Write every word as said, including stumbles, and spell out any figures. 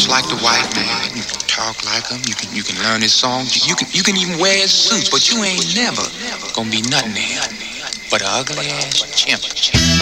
just like the white man. You can talk like him. You can you can learn his songs. You can you can even wear his suit, but you ain't never gonna be nothing to him but an ugly ass chimp.